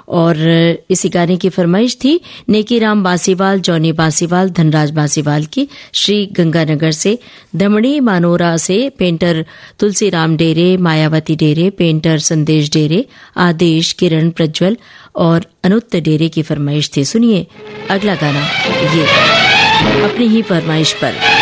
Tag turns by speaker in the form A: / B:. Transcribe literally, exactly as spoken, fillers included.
A: और इसी गाने की फरमाइश थी नेकीराम बासीवाल, जॉनी बासीवाल, धनराज बासीवाल की श्री गंगानगर से। धमणी मानोरा से पेंटर तुलसीराम डेरे, मायावती डेरे, पेंटर संदेश डेरे, आदेश, किरण, प्रज्वल और अनुत्त डेरे की फरमाइश थी। सुनिए अगला गाना, ये अपनी ही फरमाइश पर।